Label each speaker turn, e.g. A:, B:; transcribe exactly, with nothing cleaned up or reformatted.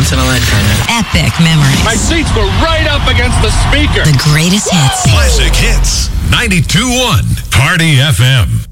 A: once in a lifetime. Man.
B: Epic memories.
C: My seats were right up against the speaker.
B: The greatest hits.
D: Classic Hits. ninety-two point one Party F M.